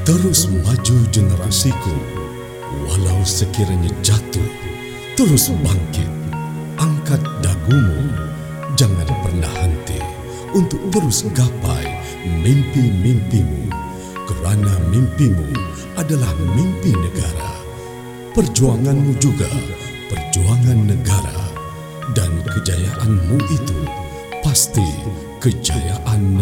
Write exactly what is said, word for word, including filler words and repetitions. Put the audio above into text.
Terus maju generasiku, walau sekiranya jatuh, terus bangkit. Angkat dagumu, jangan pernah henti untuk terus gapai mimpi-mimpimu, kerana mimpimu adalah mimpi negara. Perjuanganmu juga perjuangan negara, dan kejayaanmu itu pasti kejayaan negara.